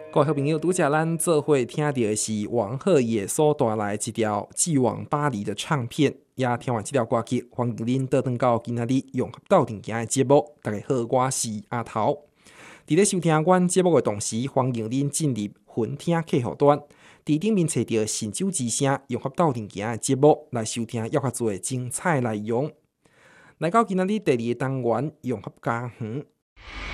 各位好朋友，拄则咱做伙听到的是王鹤野所带来一条《寄往巴黎》的唱片。也听完这条歌曲，欢迎恁倒转到今仔日融合斗阵行的节目。大家好，我是阿头。伫咧收听阮节目的同时，欢迎恁进入云听客户端，伫顶面找到神州之声融合斗阵行的节目来收听约较侪精彩内容。来到今仔日第二个单元融合家园。